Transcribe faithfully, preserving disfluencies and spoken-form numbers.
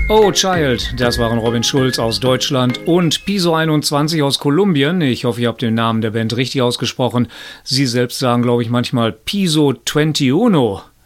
Oh Child, das waren Robin Schulz aus Deutschland und Piso einundzwanzig aus Kolumbien. Ich hoffe, ihr habt den Namen der Band richtig ausgesprochen. Sie selbst sagen, glaube ich, manchmal Piso einundzwanzig.